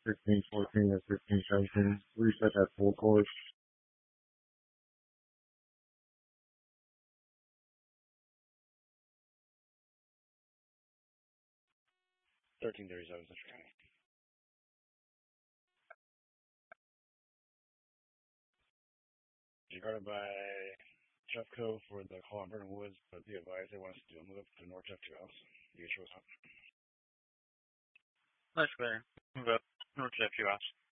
1614 and 1617. Reset at full course. 1337 Central County. Guarded by Jeffco for the call on Vernon Woods, but the advisor wants to do a move up to North Jeff 2 House. You show us up. Much better. Move up. North Jeff 2 House.